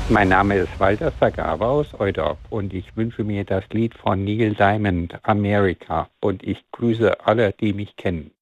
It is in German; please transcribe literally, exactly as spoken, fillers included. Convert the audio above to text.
Mein Name ist Walter Zagava aus Eudorf und ich wünsche mir das Lied von Neil Diamond, America. Und ich grüße alle, die mich kennen.